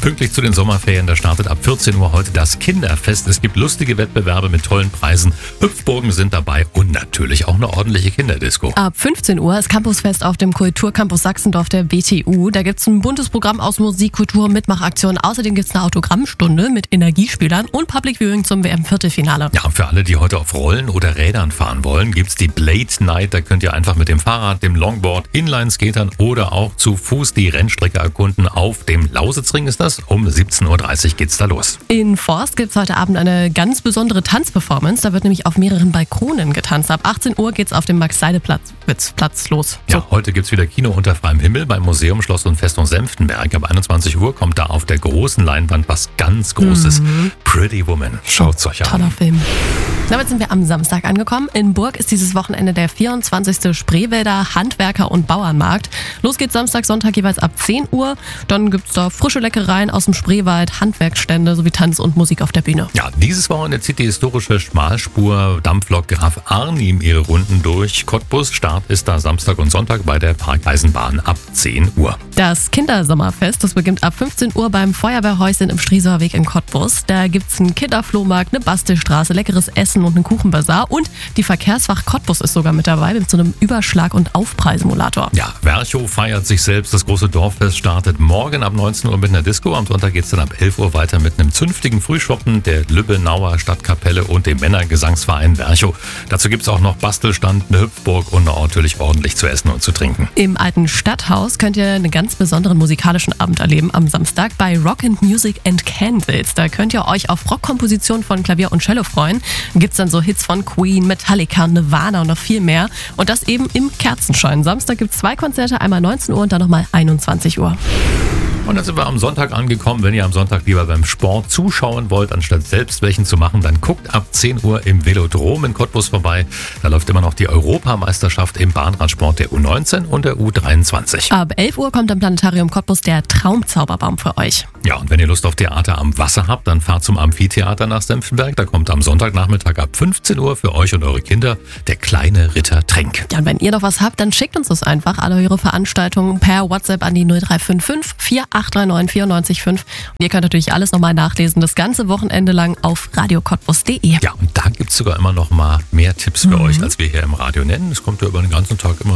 Pünktlich zu den Sommerferien, da startet ab 14 Uhr heute das Kinderfest. Es gibt lustige Wettbewerbe mit tollen Preisen. Hüpfburgen sind dabei und natürlich auch eine ordentliche Kinderdisco. Ab 15 Uhr ist Campusfest auf dem Kulturcampus Sachsendorf der BTU. Da gibt es ein buntes Programm aus Musik, Kultur und Mitmachaktionen. Außerdem gibt es eine Autogrammstunde mit Energiespielern und Public Viewing zum WM-Viertelfinale. Ja, für alle, die heute auf Rollen oder Rädern fahren wollen, gibt's die Blade Night. Da könnt ihr einfach mit dem Fahrrad, dem Longboard, Inline-Skatern oder auch zu Fuß die Rennstrecke erkunden. Auf dem Lausitzring ist das. Um 17.30 Uhr geht's da los. In Forst gibt es heute Abend eine ganz besondere Tanzperformance. Da wird nämlich auf mehreren Balkonen getanzt. Ab 18 Uhr geht's auf dem Max-Seidel-Platz los. So. Ja, heute gibt's wieder Kino unter freiem Himmel beim Museum Schloss und Festung Senftenberg. Ab 21 Uhr kommt da auf der großen Leinwand was ganz Großes. Pretty Woman. Schaut's euch an. Toller Film. Damit sind wir am Samstag angekommen. In Burg ist dieses Wochenende der 24. Spreewälder Handwerker- und Bauernmarkt. Los geht's Samstag, Sonntag jeweils ab 10 Uhr. Dann gibt's da frische Leckereien aus dem Spreewald, Handwerksstände sowie Tanz und Musik auf der Bühne. Ja, dieses Wochenende zieht die historische Schmalspur-Dampflok Graf Arnim ihre Runden durch Cottbus. Start ist da Samstag und Sonntag bei der Parkeisenbahn ab 10 Uhr. Das Kindersommerfest, das beginnt ab 15 Uhr beim Feuerwehrhäuschen im Striesower Weg in Cottbus. Da gibt's einen Kinderflohmarkt, eine Bastelstraße, leckeres Essen und einen Kuchenbazar. Und die Verkehrswacht Cottbus ist sogar mit dabei mit so einem Überschlag- und Aufpreissimulator. Ja, Werchow feiert sich selbst. Das große Dorffest startet morgen ab 19 Uhr mit einer Disco. Am Sonntag geht's dann ab 11 Uhr weiter mit einem zünftigen Frühschoppen der Lübbenauer Stadtkapelle und dem Männergesangsverein Werchow. Dazu gibt's auch noch Bastelstand, eine Hüpfburg und natürlich ordentlich zu essen und zu trinken. Im alten Stadthaus könnt ihr einen ganz besonderen musikalischen Abend erleben am Samstag bei Rock and Music and Candles. Da könnt ihr euch auf Rockkompositionen von Klavier und Cello freuen. Gibt's dann so Hits von Queen, Metallica, Nirvana und noch viel mehr. Und das eben im Kerzenschein. Samstag gibt's 2 Konzerte, einmal 19 Uhr und dann nochmal 21 Uhr. Und dann sind wir am Sonntag angekommen. Wenn ihr am Sonntag lieber beim Sport zuschauen wollt, anstatt selbst welchen zu machen, dann guckt ab 10 Uhr im Velodrom in Cottbus vorbei. Da läuft immer noch die Europameisterschaft im Bahnradsport der U19 und der U23. Ab 11 Uhr kommt am Planetarium Cottbus der Traumzauberbaum für euch. Ja, und wenn ihr Lust auf Theater am Wasser habt, dann fahrt zum Amphitheater nach Senftenberg. Da kommt am Sonntagnachmittag ab 15 Uhr für euch und eure Kinder der kleine Ritter Trenk. Ja, und wenn ihr noch was habt, dann schickt uns das einfach, alle eure Veranstaltungen per WhatsApp an die 0355 4839 945. Und ihr könnt natürlich alles nochmal nachlesen, das ganze Wochenende lang auf radiocottbus.de. Ja, und da gibt's sogar immer noch mal mehr Tipps für euch, als wir hier im Radio nennen. Es kommt ja über den ganzen Tag immer